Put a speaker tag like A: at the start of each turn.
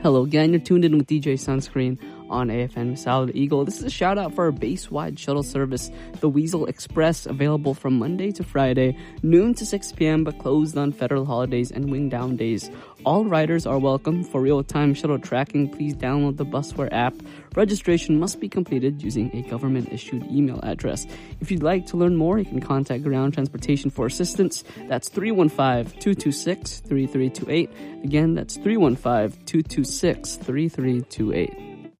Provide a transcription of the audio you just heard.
A: Hello again, you're tuned in with DJ Sunscreen on AFN Salad Eagle. This is a shout out for our base-wide shuttle service, the Weasel Express, available from Monday to Friday, noon to 6 p.m., but closed on federal holidays and wing down days. All riders are welcome. For real-time shuttle tracking, please download the Busware app. Registration must be completed using a government-issued email address. If you'd like to learn more, you can contact Ground Transportation for assistance. That's 315-226-3328. Again, that's 315-226-3328.